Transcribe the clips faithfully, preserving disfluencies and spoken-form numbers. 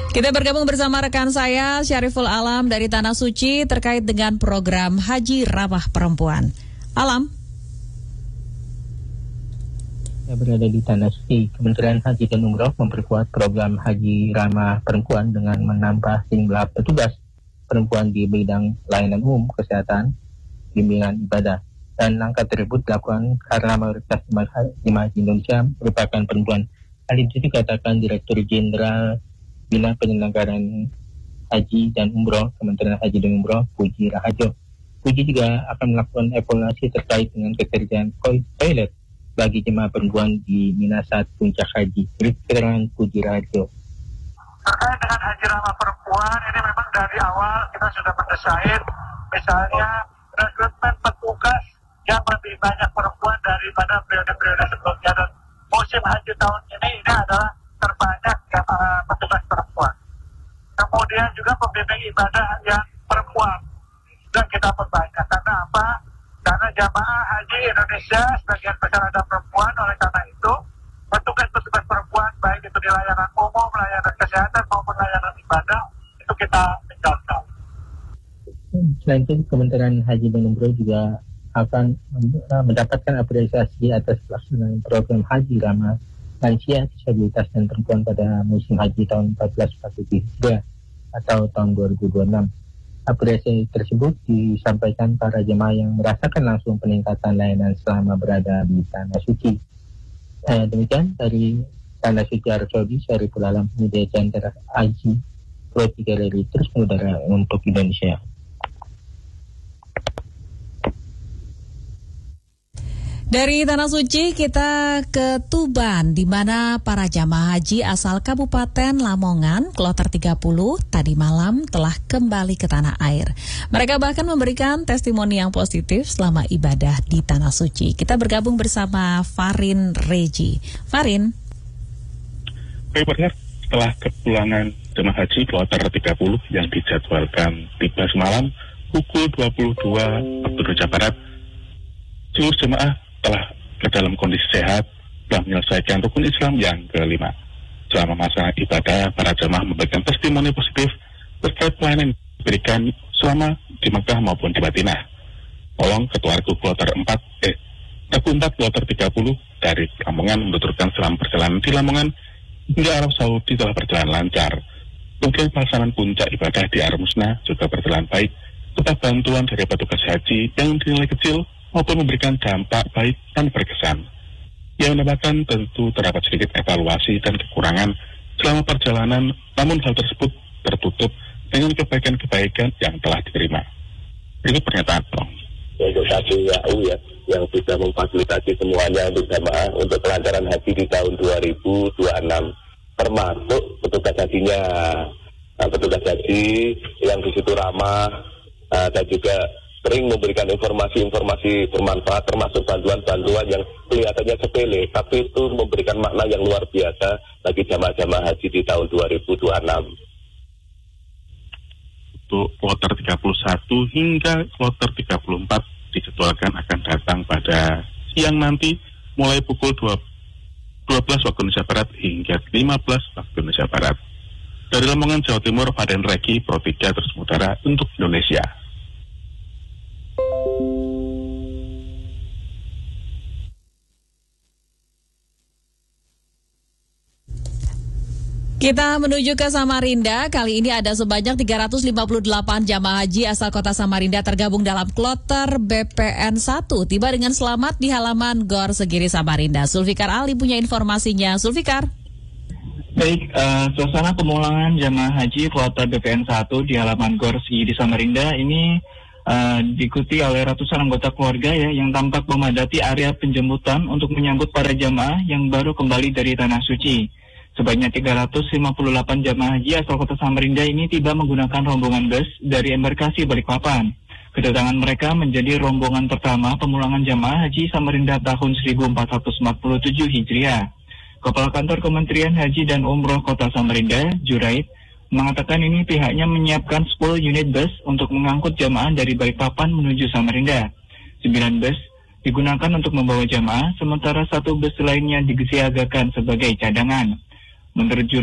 Kita bergabung bersama rekan saya Syariful Alam dari Tanah Suci terkait dengan program Haji Ramah Perempuan. Alam. Saya berada di Tanah Suci. Kementerian Haji dan Umroh memperkuat program Haji Ramah Perempuan dengan menambah jumlah petugas perempuan di bidang layanan umum, kesehatan, bimbingan ibadah. Dan langkah tersebut dilakukan karena mayoritas jemaah haji Indonesia merupakan perempuan. Hal itu dikatakan Direktur Jenderal Bina Penyelenggaraan Haji dan Umroh Kementerian Haji dan Umroh Puji Raharjo. Puji juga akan melakukan evaluasi terkait dengan ketersediaan toilet bagi jemaah perempuan di Mina saat puncak haji. Berikut keterangan Puji Raharjo. Terkait dengan Haji Ramah Perempuan, ini memang dari awal kita sudah mendesain, misalnya rekrutmen petugas yang lebih banyak perempuan daripada periode-periode sebelumnya. Dan musim haji tahun ini ini adalah terbanyak yang uh, petugas perempuan. Kemudian juga pembimbing ibadah yang perempuan sudah kita perbanyak. Karena apa? Karena jamaah haji Indonesia sebagian besar ada perempuan. Oleh karena itu petugas-petugas perempuan baik itu di layanan umum, layanan kesehatan maupun layanan ibadah itu kita tinggalkan. Selain itu Kementerian Haji dan Umroh juga akan mendapatkan apresiasi atas pelaksanaan program Haji Ramah Lansia, Disabilitas dan Perempuan pada musim haji tahun empat belas empat puluh tiga atau tahun dua ribu dua puluh enam. Apresiasi tersebut disampaikan para jemaah yang merasakan langsung peningkatan layanan selama berada di Tanah Suci. Eh, demikian dari Tanah Suci Arab Saudi, Syariful Alam, media center Haji Pro tiga Rally terus mengudara untuk Indonesia. Dari Tanah Suci kita ke Tuban, di mana para jamaah haji asal Kabupaten Lamongan, Kloter tiga puluh, tadi malam telah kembali ke tanah air. Mereka bahkan memberikan testimoni yang positif selama ibadah di Tanah Suci. Kita bergabung bersama Farin Reji. Farin. Baik, benar. Setelah kepulangan jemaah haji Kloter tiga puluh yang dijadwalkan tiba semalam pukul dua puluh dua waktu Indonesia Barat, seluruh jemaah telah ke dalam kondisi sehat, telah menyelesaikan rukun Islam yang kelima. Selama masa ibadah, para jemaah memberikan testimoni positif terkait pelayanan yang diberikan selama di Mekah maupun di Madinah. Tolong Ketua Regu Kloter empat, eh, Regu empat Kloter tiga puluh dari Lamongan menuturkan selama perjalanan di Lamongan hingga Arab Saudi telah berjalan lancar. Kemudian pelaksanaan puncak ibadah di Arab Musna juga berjalan baik, serta bantuan dari petugas haji yang dinilai kecil maupun memberikan dampak baik dan berkesan. Yang menambahkan tentu terdapat sedikit evaluasi dan kekurangan selama perjalanan, namun hal tersebut tertutup dengan kebaikan-kebaikan yang telah diterima. Berikut pernyataan Bang. Untuk K P U ya, yang sudah memfasilitasi semuanya untuk jamaah untuk kelancaran haji di tahun dua ribu dua puluh enam, termasuk petugas hajinya, nah, petugas haji yang di situ ramah uh, dan juga sering memberikan informasi-informasi bermanfaat, termasuk bantuan-bantuan yang kelihatannya sepele, tapi itu memberikan makna yang luar biasa bagi jamaah-jamaah haji di tahun dua ribu dua puluh enam. Untuk kloter tiga puluh satu hingga kloter tiga puluh empat dijadwalkan akan datang pada siang nanti, mulai pukul dua belas waktu Indonesia Barat hingga lima belas waktu Indonesia Barat. Dari Lamongan, Jawa Timur, Farin Regi, Pro tiga terus mengudara untuk Indonesia. Kita menuju ke Samarinda. Kali ini ada sebanyak tiga ratus lima puluh delapan jamaah haji asal kota Samarinda tergabung dalam kloter B P N satu. Tiba dengan selamat di halaman Gor Segiri Samarinda. Zulfikar Ali punya informasinya. Zulfikar. Baik, uh, suasana pemulangan jamaah haji kloter B P N satu di halaman Gor Segiri Samarinda ini uh, diikuti oleh ratusan anggota keluarga ya yang tampak memadati area penjemputan untuk menyambut para jamaah yang baru kembali dari Tanah Suci. Sebanyak tiga ratus lima puluh delapan jamaah haji asal kota Samarinda ini tiba menggunakan rombongan bus dari embarkasi Balikpapan. Kedatangan mereka menjadi rombongan pertama pemulangan jamaah haji Samarinda tahun seribu empat ratus empat puluh tujuh Hijriah. Kepala Kantor Kementerian Haji dan Umroh Kota Samarinda, Juraid, mengatakan ini pihaknya menyiapkan sepuluh unit bus untuk mengangkut jamaah dari Balikpapan menuju Samarinda. sembilan bus digunakan untuk membawa jamaah, sementara satu bus lainnya disiagakan sebagai cadangan. Menurut Juraid,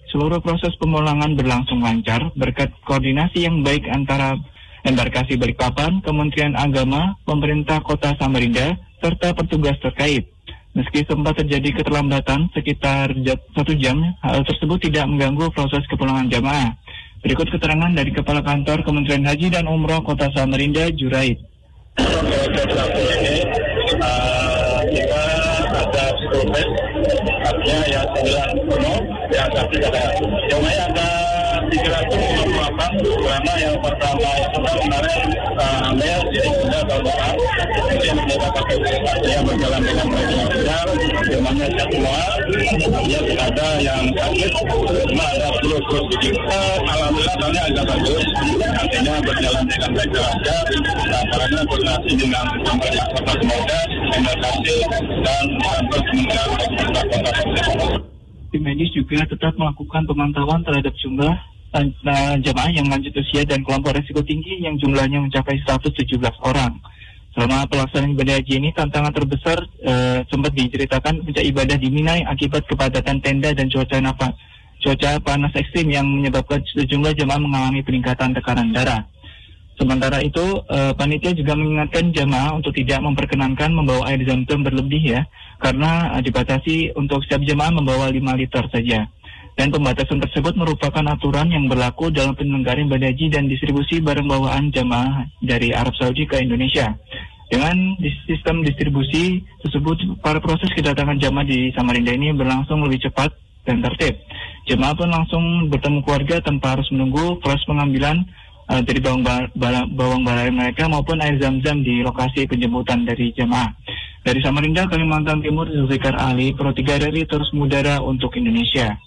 seluruh proses pemulangan berlangsung lancar berkat koordinasi yang baik antara embarkasi Balikpapan, Kementerian Agama, pemerintah Kota Samarinda, serta petugas terkait. Meski sempat terjadi keterlambatan sekitar satu jam, hal tersebut tidak mengganggu proses kepulangan jamaah. Berikut keterangan dari Kepala Kantor Kementerian Haji dan Umroh Kota Samarinda, Juraid. Ini uh, kita ada sepuluh bed, artinya yang sembilan penuh, yang satu ada. Jumlahnya ada tiga ratus lima puluh delapan, karena yang pertama itu kan kemarin uh, ambil jadi sudah berapa, kemudian kita pakai yang berjalan dengan baik lancar, jumlahnya sehat semua, artinya tidak ada yang sakit, cuma ada sepuluh sedikit. Alhamdulillah kami agak bagus, artinya berjalan dengan baik lancar, nah, karena koordinasi dengan pemerintah Kota Samarinda, embarkasi dan kantor Kementerian Kota Samarinda. Tim medis juga tetap melakukan pemantauan terhadap jumlah uh, jamaah yang lanjut usia dan kelompok risiko tinggi yang jumlahnya mencapai seratus tujuh belas orang. Selama pelaksanaan ibadah haji ini, tantangan terbesar uh, sempat diceritakan puncak ibadah di Mina akibat kepadatan tenda dan cuaca nafas, cuaca panas ekstrim yang menyebabkan sejumlah jamaah mengalami peningkatan tekanan darah. Sementara itu, uh, panitia juga mengingatkan jamaah untuk tidak memperkenankan membawa air zam-zam berlebih ya, karena uh, dibatasi untuk setiap jamaah membawa lima liter saja. Dan pembatasan tersebut merupakan aturan yang berlaku dalam penyelenggaraan ibadah haji dan distribusi barang bawaan jamaah dari Arab Saudi ke Indonesia. Dengan sistem distribusi tersebut, para proses kedatangan jamaah di Samarinda ini berlangsung lebih cepat dan tertib. Jamaah pun langsung bertemu keluarga tanpa harus menunggu proses pengambilan Uh, dari bawang bara, bawang bara mereka maupun air zam-zam di lokasi penjemputan dari jemaah. Dari Samarinda, Kalimantan Timur, Zulfikar Ali, Pro tiga R R I terus mengudara untuk Indonesia.